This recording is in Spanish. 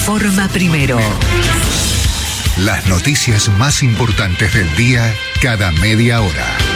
informa primero. Las noticias más importantes del día cada media hora.